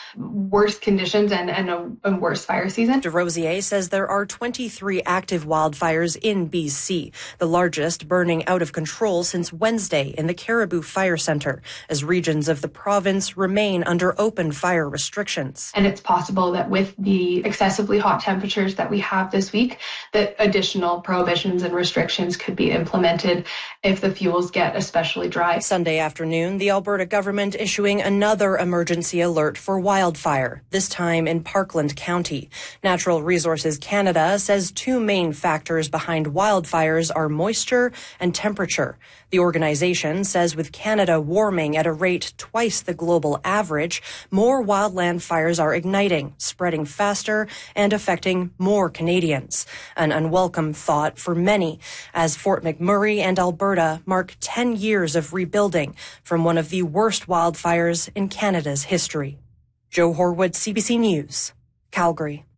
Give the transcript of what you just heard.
worse conditions and a worse fire season. DesRosiers says there are 23 active wildfires in BC, the largest burning out of control since Wednesday in the Caribou Fire Centre, as regions of the province remain under open fire restrictions. And it's possible that with the excessively hot temperatures that we have this week, that additional prohibitions and restrictions could be implemented if the fuels get especially dry. Sunday afternoon, the Alberta government issuing another emergency alert for wildfire, this time in Parkland County. Natural Resources Canada says two main factors behind wildfires are moisture and temperature. The organization says with Canada warming at a rate twice the global average, more wildland fires are igniting, spreading faster, and affecting more Canadians. An unwelcome thought for many, as Fort McMurray and Alberta mark 10 years of rebuilding from one of the worst wildfires in Canada's history. Jo Horwood, CBC News, Calgary.